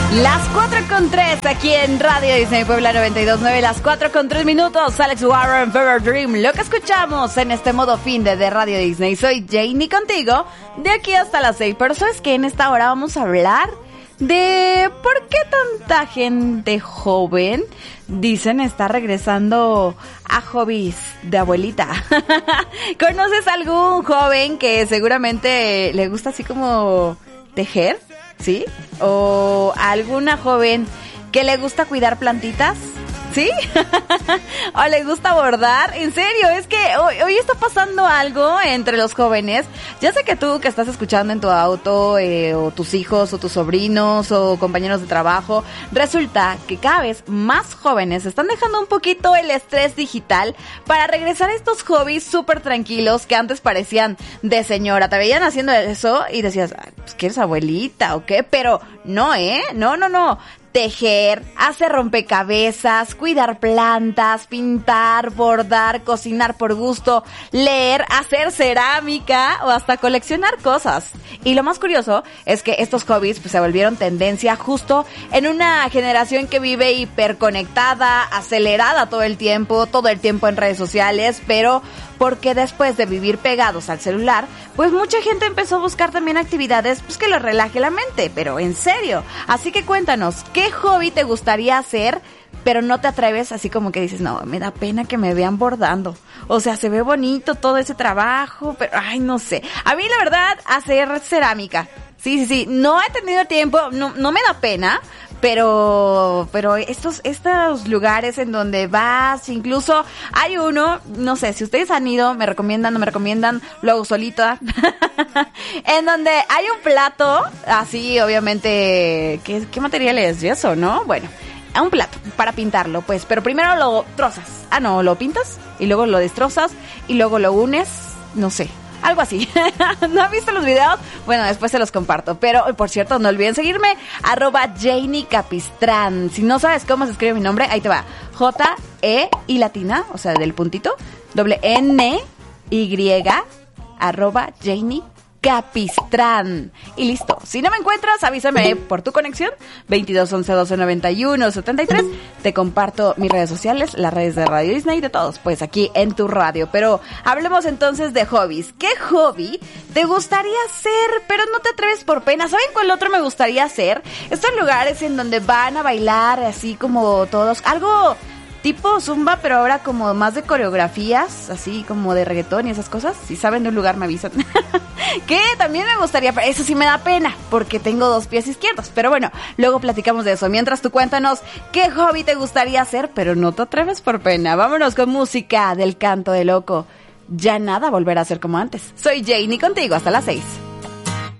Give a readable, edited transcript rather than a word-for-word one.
Las 4:03 aquí en Radio Disney Puebla 92.9, las 4:03, Alex Warren, Fever Dream, lo que escuchamos en este modo fin de Radio Disney. Soy Janie contigo, de aquí hasta las 6, pero ¿sabes qué? En esta hora vamos a hablar de por qué tanta gente joven, dicen, está regresando a hobbies de abuelita. ¿Conoces algún joven que seguramente le gusta así como tejer? ¿Sí? ¿O alguna joven que le gusta cuidar plantitas? ¿Sí? ¿O le gusta bordar? En serio, es que hoy está pasando algo entre los jóvenes. Ya sé que tú que estás escuchando en tu auto, o tus hijos, o tus sobrinos, o compañeros de trabajo, resulta que cada vez más jóvenes están dejando un poquito el estrés digital para regresar a estos hobbies súper tranquilos que antes parecían de señora. Te veían haciendo eso y decías, pues que eres abuelita o qué, pero no, no. Tejer, hacer rompecabezas, cuidar plantas, pintar, bordar, cocinar por gusto, leer, hacer cerámica o hasta coleccionar cosas. Y lo más curioso es que estos hobbies pues se volvieron tendencia justo en una generación que vive hiperconectada, acelerada todo el tiempo en redes sociales, pero porque después de vivir pegados al celular, pues mucha gente empezó a buscar también actividades pues que les relaje la mente, pero en serio. Así que cuéntanos, ¿qué hobby te gustaría hacer, pero no te atreves, así como que dices, no, me da pena que me vean bordando? O sea, se ve bonito todo ese trabajo, pero ay, no sé. A mí la verdad, hacer cerámica. Sí, no he tenido tiempo, no me da pena, pero estos lugares en donde vas, incluso hay uno, no sé, si ustedes han ido, me recomiendan, no me recomiendan, lo hago solita, en donde hay un plato, así obviamente, ¿qué material es? Yeso, ¿no? Bueno, un plato para pintarlo, pues, pero primero lo trozas, lo pintas, y luego lo destrozas, y luego lo unes, no sé. Algo así. ¿No han visto los videos? Bueno, después se los comparto. Pero, por cierto, no olviden seguirme, @JanieCapistrán. Si no sabes cómo se escribe mi nombre, ahí te va. J-E y latina, o sea, del puntito, N-Y, @JanieCapistrán. Y listo. Si no me encuentras, avísame por tu conexión. 2211-1291-73. Te comparto mis redes sociales, las redes de Radio Disney, de todos, pues aquí en tu radio. Pero hablemos entonces de hobbies. ¿Qué hobby te gustaría hacer, pero no te atreves por pena? ¿Saben cuál otro me gustaría hacer? Estos lugares en donde van a bailar así como todos, algo tipo zumba, pero ahora como más de coreografías, así como de reggaetón y esas cosas. Si saben de un lugar me avisan. Que también me gustaría, pero eso sí me da pena, porque tengo 2 pies izquierdos. Pero bueno, luego platicamos de eso. Mientras tú cuéntanos qué hobby te gustaría hacer, pero no te atreves por pena. Vámonos con música del Canto de Loco. Ya nada volverá a ser como antes. Soy Janie contigo hasta las 6.